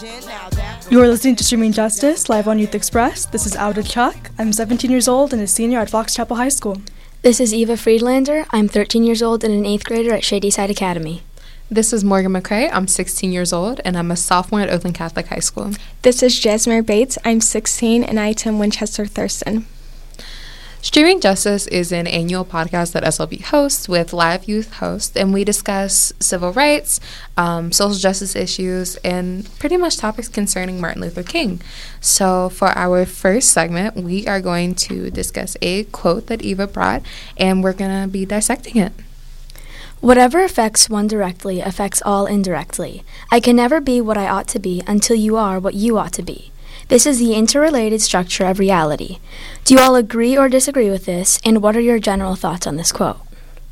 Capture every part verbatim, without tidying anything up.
You're listening to Streaming Justice, live on Youth Express. This is Auda Chuck. I'm seventeen years old and a senior at Fox Chapel High School. This is Eva Friedlander. I'm thirteen years old and an eighth grader at Shadyside Academy. This is Morgan McCrae. I'm sixteen years old and I'm a sophomore at Oakland Catholic High School. This is Jasmine Bates. I'm sixteen and I attend Winchester Thurston. Streaming Justice is an annual podcast that S L B hosts with live youth hosts, and we discuss civil rights, um, social justice issues, and pretty much topics concerning Martin Luther King. So for our first segment, we are going to discuss a quote that Eva brought, and we're going to be dissecting it. Whatever affects one directly affects all indirectly. I can never be what I ought to be until you are what you ought to be. This is the interrelated structure of reality. Do you all agree or disagree with this, and what are your general thoughts on this quote?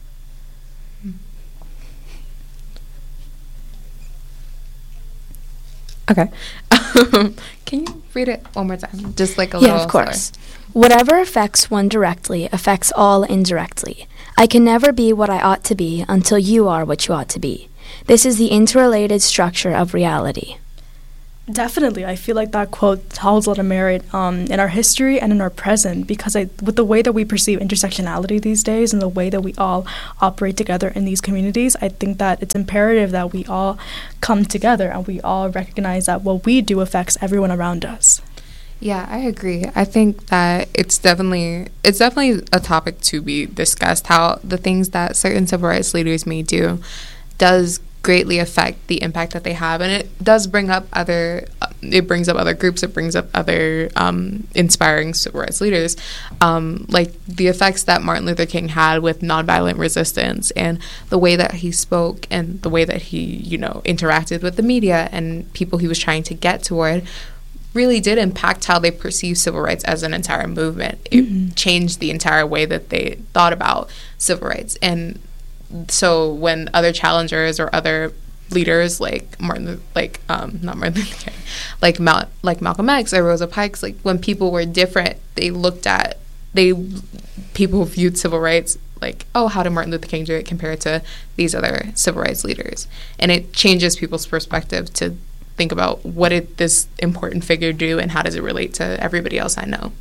Okay. Can you read it one more time? Just like a yeah, little of course. slower. Whatever affects one directly affects all indirectly. I can never be what I ought to be until you are what you ought to be. This is the interrelated structure of reality. Definitely. I feel like that quote holds a lot of merit um, in our history and in our present, because I, with the way that we perceive intersectionality these days and the way that we all operate together in these communities, I think that it's imperative that we all come together and we all recognize that what we do affects everyone around us. Yeah, I agree. I think that it's definitely it's definitely a topic to be discussed, how the things that certain civil rights leaders may do does greatly affect the impact that they have, and it does bring up other uh, it brings up other groups, it brings up other um, inspiring civil rights leaders, um, like the effects that Martin Luther King had with nonviolent resistance, and the way that he spoke and the way that he, you know, interacted with the media and people he was trying to get toward really did impact how they perceive civil rights as an entire movement. It mm-hmm. changed the entire way that they thought about civil rights. And so when other challengers or other leaders like Martin, like um, not Martin Luther King, like Mal- like Malcolm X or Rosa Parks, like when people were different, they looked at they people viewed civil rights like, oh, how did Martin Luther King do it compared to these other civil rights leaders? And it changes people's perspective to think about what did this important figure do and how does it relate to everybody else I know.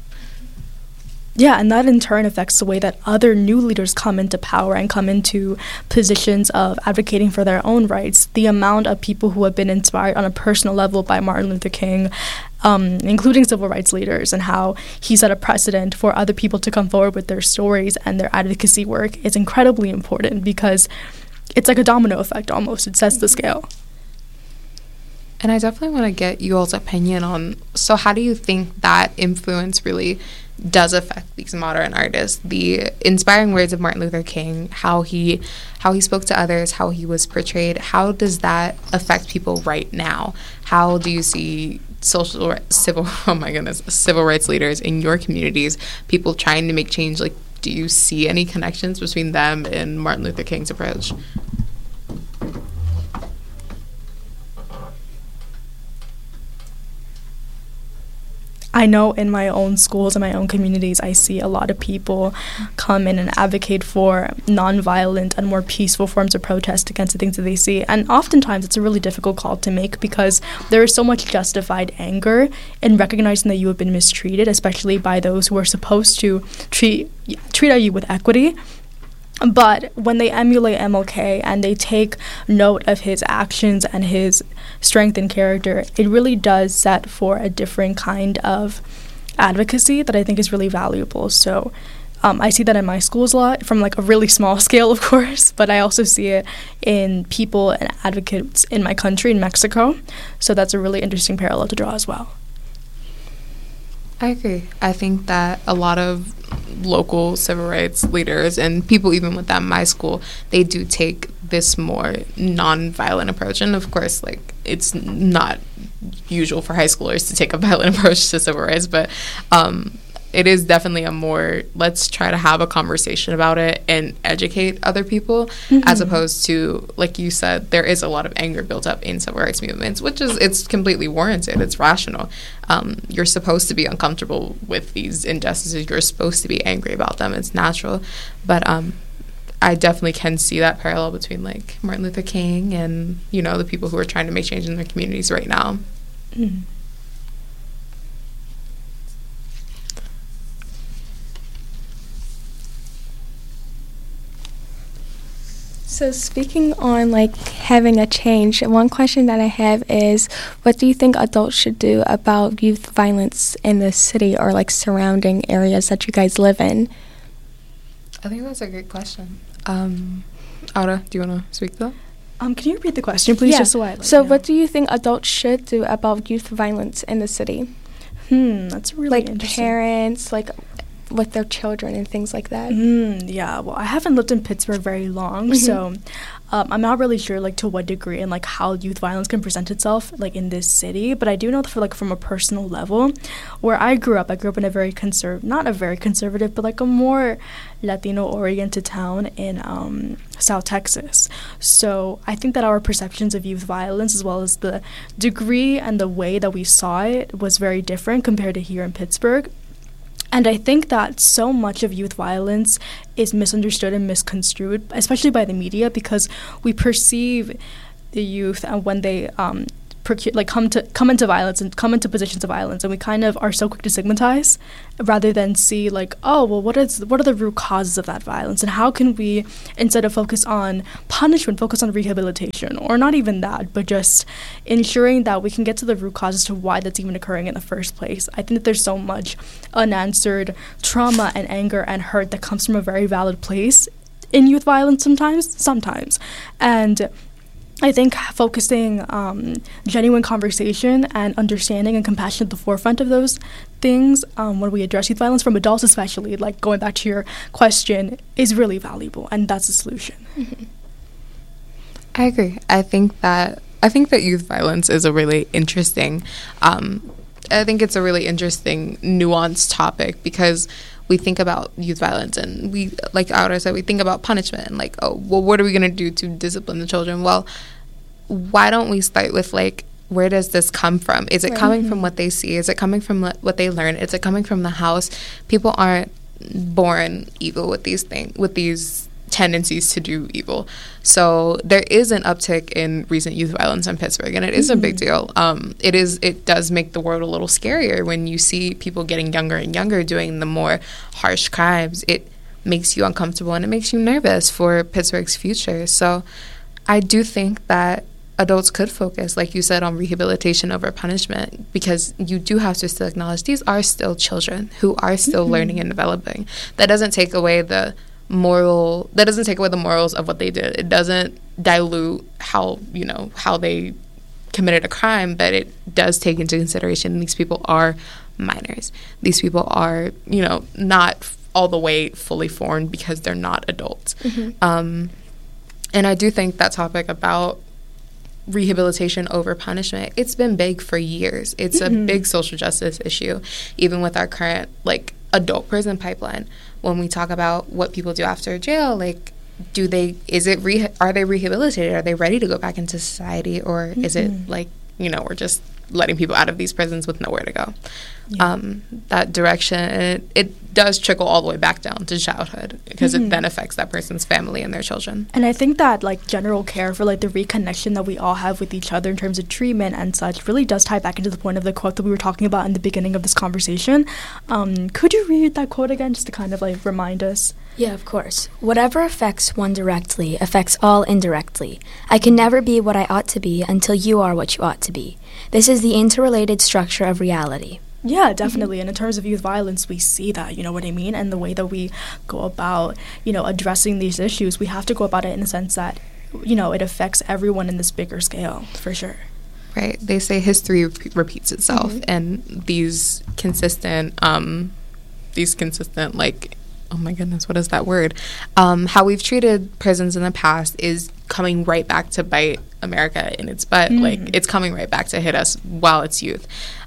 Yeah, and that in turn affects the way that other new leaders come into power and come into positions of advocating for their own rights. The amount of people who have been inspired on a personal level by Martin Luther King, um, including civil rights leaders, and how he set a precedent for other people to come forward with their stories and their advocacy work is incredibly important, because it's like a domino effect almost. It sets the scale. And I definitely want to get you all's opinion on, so how do you think that influence really does affect these modern artists? The inspiring words of Martin Luther King, how he how he spoke to others, how he was portrayed, how does that affect people right now? How do you see social, civil, oh my goodness, civil rights leaders in your communities, people trying to make change? Like, do you see any connections between them and Martin Luther King's approach? I know in my own schools and my own communities, I see a lot of people come in and advocate for nonviolent and more peaceful forms of protest against the things that they see. And oftentimes it's a really difficult call to make, because there is so much justified anger in recognizing that you have been mistreated, especially by those who are supposed to treat treat you with equity. But when they emulate M L K and they take note of his actions and his strength and character, it really does set for a different kind of advocacy that I think is really valuable. So um, I see that in my schools a lot, from like a really small scale, of course, but I also see it in people and advocates in my country, in Mexico. So that's a really interesting parallel to draw as well. I agree. I think that a lot of local civil rights leaders and people even within my school, they do take this more non-violent approach. And of course, like, it's not usual for high schoolers to take a violent approach to civil rights, but um, it is definitely a more, let's try to have a conversation about it and educate other people, mm-hmm. as opposed to, like you said, there is a lot of anger built up in civil rights movements, which is, it's completely warranted. It's rational. Um, you're supposed to be uncomfortable with these injustices. You're supposed to be angry about them. It's natural. But um, I definitely can see that parallel between, like, Martin Luther King and, you know, the people who are trying to make change in their communities right now. Mm. So speaking on like having a change, one question that I have is, what do you think adults should do about youth violence in the city or like surrounding areas that you guys live in? I think that's a great question. Um, Aura, do you want to speak to that? Um, can you repeat the question, please, Yeah. just so I like, So know. what do you think adults should do about youth violence in the city? Hmm, that's really Like interesting. parents, like with their children and things like that. Mm, yeah, well, I haven't lived in Pittsburgh very long, Mhm. so um, I'm not really sure like to what degree and like how youth violence can present itself like in this city. But I do know that for like from a personal level, where I grew up, I grew up in a very conserv not a very conservative, but like a more Latino-oriented town in um, South Texas. So I think that our perceptions of youth violence, as well as the degree and the way that we saw it, was very different compared to here in Pittsburgh. And I think that so much of youth violence is misunderstood and misconstrued, especially by the media, because we perceive the youth and when they um, procu- like come to come into violence and come into positions of violence, and we kind of are so quick to stigmatize, rather than see like, oh, well, what is what are the root causes of that violence, and how can we, instead of focus on punishment, focus on rehabilitation, or not even that, but just ensuring that we can get to the root causes to why that's even occurring in the first place. I think that there's so much unanswered trauma and anger and hurt that comes from a very valid place in youth violence sometimes, sometimes. And I think focusing um, genuine conversation and understanding and compassion at the forefront of those things um, when we address youth violence, from adults especially, like going back to your question, is really valuable, and that's the solution. Mm-hmm. I agree. I think that I think that youth violence is a really interesting. Um, I think it's a really interesting, nuanced topic, because we think about youth violence and we, like Aura said, we think about punishment and like, oh, well, what are we going to do to discipline the children? Well, why don't we start with like, where does this come from? Is it Right. coming from what they see? Is it coming from le- what they learn? Is it coming from the house? People aren't born evil with these things, with these tendencies to do evil. So there is an uptick in recent youth violence in Pittsburgh, and it is Mm-hmm. a big deal. Um, it is. It does make the world a little scarier when you see people getting younger and younger doing the more harsh crimes. It makes you uncomfortable, and it makes you nervous for Pittsburgh's future. So I do think that adults could focus, like you said, on rehabilitation over punishment, because you do have to still acknowledge these are still children who are still Mm-hmm. learning and developing. That doesn't take away the moral, that doesn't take away the morals of what they did. It doesn't dilute how, you know, how they committed a crime, but it does take into consideration these people are minors. These people are, you know, not all the way fully formed because they're not adults. Mm-hmm. Um, and I do think that topic about rehabilitation over punishment, it's been big for years. It's Mm-hmm. a big social justice issue, even with our current, like, adult prison pipeline. When we talk about what people do after jail, like, do they, is it, re- are they rehabilitated? Are they ready to go back into society? Or is it, like, you know, we're just letting people out of these prisons with nowhere to go? Yeah. Um, that direction, and it, it does trickle all the way back down to childhood, because Mhm. it then affects that person's family and their children. And I think that like general care for like the reconnection that we all have with each other in terms of treatment and such really does tie back into the point of the quote that we were talking about in the beginning of this conversation. Um, could you read that quote again, just to kind of like remind us? Yeah, of course. Whatever affects one directly affects all indirectly. I can never be what I ought to be until you are what you ought to be. This is the interrelated structure of reality. Yeah, definitely. And in terms of youth violence, we see that, you know what I mean? And the way that we go about, you know, addressing these issues, we have to go about it in the sense that, you know, it affects everyone in this bigger scale, for sure. Right. They say history rep- repeats itself, Mhm. and these consistent, um, these consistent, like, oh my goodness, what is that word? Um, how we've treated prisons in the past is coming right back to bite America in its butt. Mm. Like, it's coming right back to hit us while it's youth.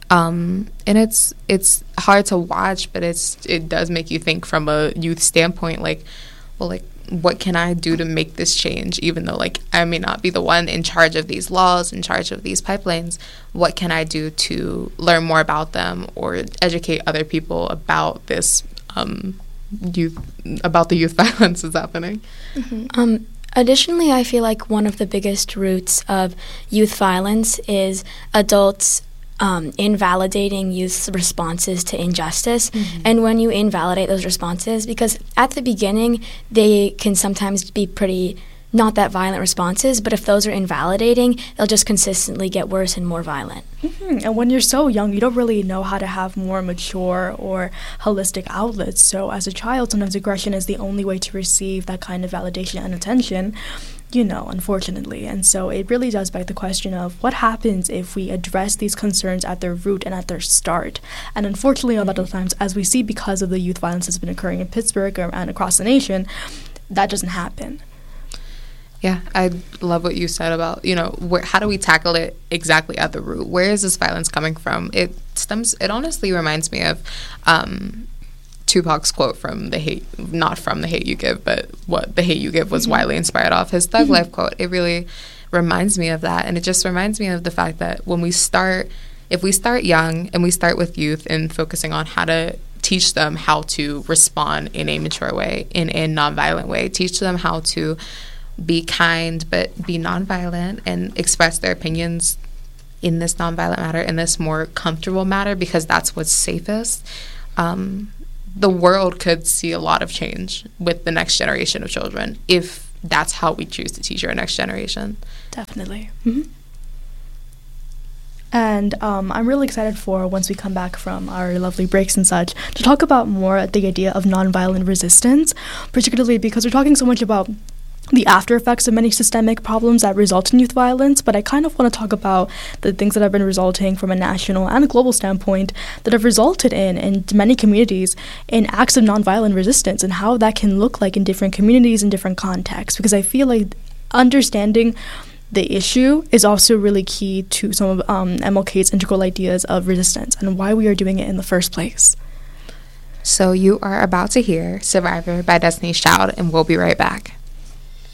Um, and it's it's hard to watch, but it's it does make you think from a youth standpoint, like, well, like, what can I do to make this change? Even though, like, I may not be the one in charge of these laws, in charge of these pipelines, what can I do to learn more about them or educate other people about this um, youth, about the youth violence that's happening? Mm-hmm. Um, additionally, I feel like one of the biggest roots of youth violence is adults um, invalidating youth's responses to injustice. Mm-hmm. And when you invalidate those responses, because at the beginning, they can sometimes be pretty not that violent responses, but if those are invalidating, they'll just consistently get worse and more violent. Mm-hmm. And when you're so young, you don't really know how to have more mature or holistic outlets. So as a child, sometimes aggression is the only way to receive that kind of validation and attention, you know, unfortunately. And so it really does beg the question of what happens if we address these concerns at their root and at their start. And unfortunately, a lot of times, as we see because of the youth violence that's been occurring in Pittsburgh and across the nation, that doesn't happen. Yeah, I love what you said about, you know, where, how do we tackle it exactly at the root? Where is this violence coming from? It stems, it honestly reminds me of um, Tupac's quote from The Hate, not from The Hate U Give, but what The Hate U Give was mm-hmm. widely inspired off, his Thug mm-hmm. Life quote. It really reminds me of that. And it just reminds me of the fact that when we start, if we start young and we start with youth and focusing on how to teach them how to respond in a mature way, in a nonviolent way, teach them how to be kind but be nonviolent and express their opinions in this nonviolent manner, in this more comfortable manner, because that's what's safest. Um, the world could see a lot of change with the next generation of children if that's how we choose to teach our next generation. Definitely. Mm-hmm. And um, I'm really excited for, once we come back from our lovely breaks and such, to talk about more the idea of nonviolent resistance, particularly because we're talking so much about the after effects of many systemic problems that result in youth violence, but I kind of want to talk about the things that have been resulting from a national and a global standpoint that have resulted in, in many communities, in acts of nonviolent resistance and how that can look like in different communities and different contexts, because I feel like understanding the issue is also really key to some of um, M L K's integral ideas of resistance and why we are doing it in the first place. So you are about to hear Survivor by Destiny's Child, and we'll be right back.